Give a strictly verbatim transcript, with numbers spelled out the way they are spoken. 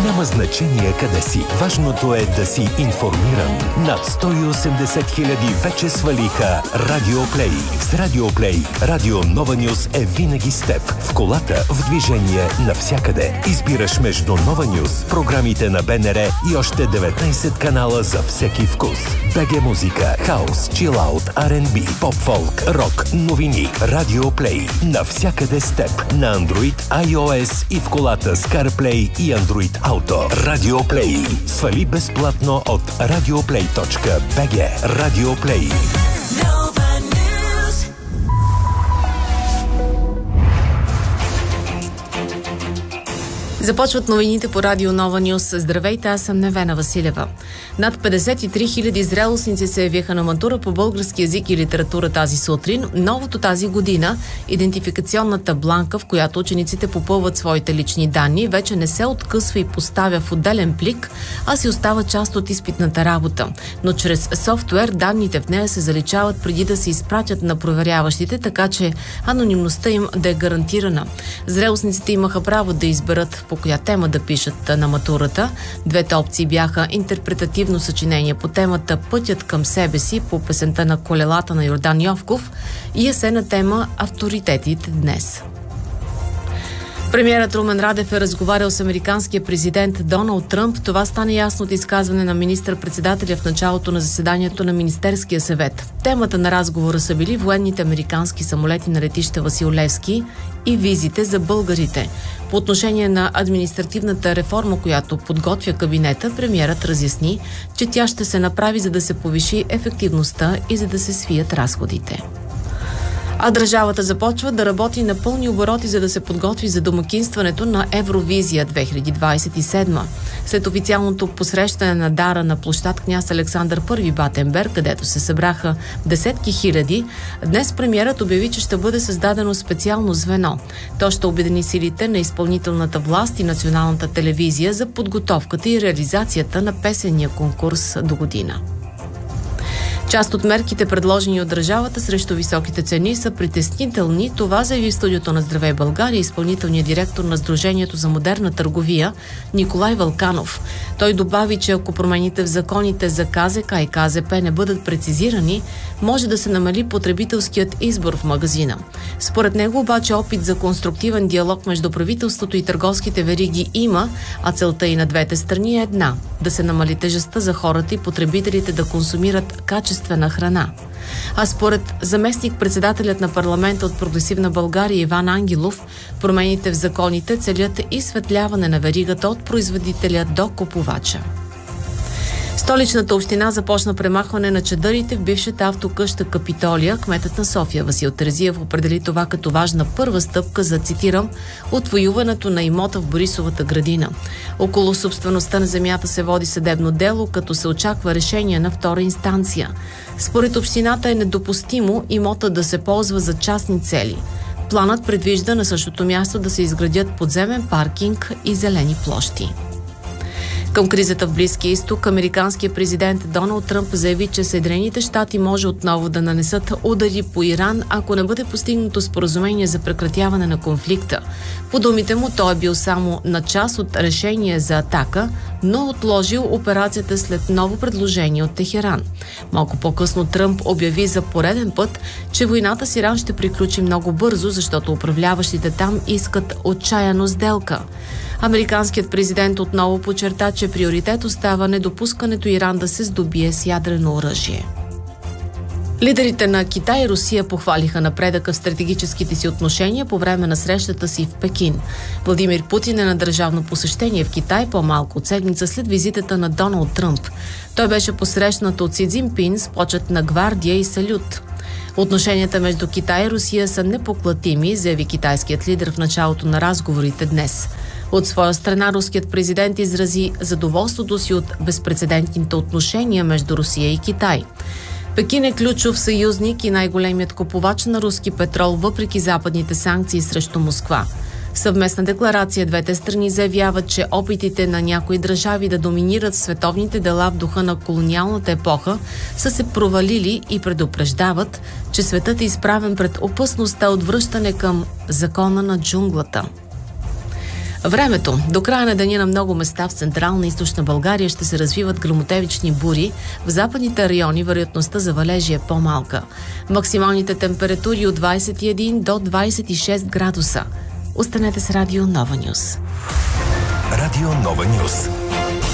Няма значение къде си. Важното е да си информиран. Над сто и осемдесет хиляди вече свалиха Радиоплей. С Радиоплей Радио Нова Нюз е винаги с теб. В колата, в движение, навсякъде. Избираш между Нова Нюз, програмите на БНР и още деветнайсет канала за всеки вкус. БГ музика, хаус, чилаут, Ар енд Би, поп-фолк, рок, новини. Радиоплей. Навсякъде с теб. На Android, iOS и в колата с CarPlay и Android Auto. Радиоплей. Свали безплатно от радиоплей точка би джи. Радиоплей. Започват новините по Радио Нова Нюз. Здравейте, аз съм Невена Василева. Над петдесет и три хиляди зрелостници се явиха на матура по български език и литература тази сутрин. Новото тази година, идентификационната бланка, в която учениците попълват своите лични данни, вече не се откъсва и поставя в отделен плик, а си остава част от изпитната работа. Но чрез софтуер данните в нея се заличават преди да се изпратят на проверяващите, така че анонимността им да е гарантирана. Зрелостниците имаха право да изберат по коя тема да пишат на матурата. Двете опции бяха интерпретативно съчинение по темата "Пътят към себе си" по песента на "Колелата" на Йордан Йовков и есена тема "Авторитетите днес". Премиерът Румен Радев е разговарял с американския президент Доналд Тръмп. Това стана ясно от изказване на министър-председателя в началото на заседанието на Министерския съвет. Темата на разговора са били военните американски самолети на летище Васил Левски и визите за българите. По отношение на административната реформа, която подготвя кабинета, премиерът разясни, че тя ще се направи, за да се повиши ефективността и за да се свият разходите. А държавата започва да работи на пълни обороти, за да се подготви за домакинстването на Евровизия две хиляди двадесет и седма. След официалното посрещане на дара на площад Княз Александър Първи Батенберг, където се събраха десетки хиляди, днес премиерът обяви, че ще бъде създадено специално звено. То ще обедини силите на изпълнителната власт и националната телевизия за подготовката и реализацията на песенния конкурс до година. Част от мерките, предложени от държавата срещу високите цени, са притеснителни. Това заяви в студиото на Здравей България изпълнителният директор на Сдружението за модерна търговия Николай Вълканов. Той добави, че ако промените в законите за Ка Зе Ка и Ка Зе Пе не бъдат прецизирани, може да се намали потребителският избор в магазина. Според него обаче опит за конструктивен диалог между правителството и търговските вериги има, а целта и на двете страни е една – да се намали тежестта за хората и потребителите да консумират качествена храна. А според заместник-председателят на парламента от Прогресивна България Иван Ангелов, промените в законите целят изсветляване на веригата от производителя до купувача. Столичната община започна премахване на чадърите в бившата автокъща Капитолия. Кметът на София Васил Терзиев определи това като важна първа стъпка за, цитирам, отвоюването на имота в Борисовата градина. Около собствеността на земята се води съдебно дело, като се очаква решение на втора инстанция. Според общината е недопустимо имота да се ползва за частни цели. Планът предвижда на същото място да се изградят подземен паркинг и зелени площи. Към кризата в Близкия изток, американският президент Доналд Тръмп заяви, че Съединените щати може отново да нанесат удари по Иран, ако не бъде постигнато споразумение за прекратяване на конфликта. По думите му, той е бил само на част от решение за атака, но отложил операцията след ново предложение от Техеран. Малко по-късно Тръмп обяви за пореден път, че войната с Иран ще приключи много бързо, защото управляващите там искат отчаяно сделка. Американският президент отново подчерта, че приоритет остава недопускането Иран да се здобие с ядрено оръжие. Лидерите на Китай и Русия похвалиха напредъка в стратегическите си отношения по време на срещата си в Пекин. Владимир Путин е на държавно посещение в Китай по-малко от седмица след визитата на Доналд Тръмп. Той беше посрещнат от Си Цзинпин с почет на гвардия и салют. Отношенията между Китай и Русия са непоклатими, заяви китайският лидер в началото на разговорите днес. От своя страна руският президент изрази задоволството си от безпрецедентните отношения между Русия и Китай. Пекин е ключов съюзник и най-големият купувач на руски петрол, въпреки западните санкции срещу Москва. В съвместна декларация двете страни заявяват, че опитите на някои държави да доминират световните дела в духа на колониалната епоха са се провалили и предупреждават, че светът е изправен пред опасността от връщане към закона на джунглата. Времето. До края на деня на много места в Централна и Източна България ще се развиват гръмотевични бури. В западните райони вероятността за валежи е по-малка. Максималните температури от двадесет и един до двадесет и шест градуса. Останете с Радио Нова Нюс. Радио Нова Нюс.